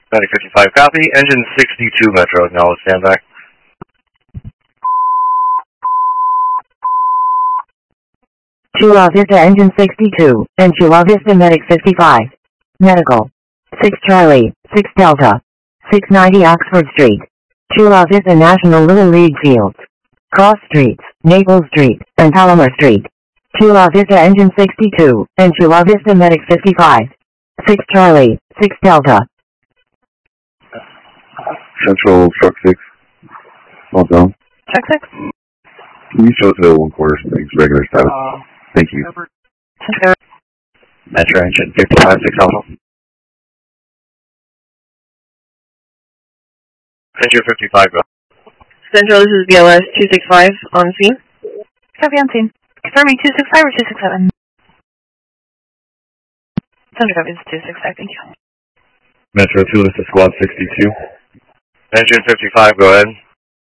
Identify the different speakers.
Speaker 1: Medic 55, copy. Engine 62, Metro, acknowledge standby.
Speaker 2: Chula Vista Engine 62, and Chula Vista Medic 55. Medical. 6 Charlie, 6 Delta. 690 Oxford Street. Chula Vista National Little League Fields. Cross Streets, Naples Street, and Palomar Street. Chula Vista Engine 62, and Chula Vista Medic 55. 6 Charlie, 6 Delta.
Speaker 3: Central Truck 6. Small zone.
Speaker 4: Truck 6?
Speaker 3: Can you show to 1/4 things regular status? Thank you.
Speaker 1: Metro Engine 55, 6 Alpha. Central 55, go.
Speaker 4: Central, this is BLS 265 on scene.
Speaker 5: Copy on scene. Confirming 265 or 267? Central copy, this is 265, thank you.
Speaker 3: Metro 2, this is Squad 62.
Speaker 1: Engine 55, go ahead.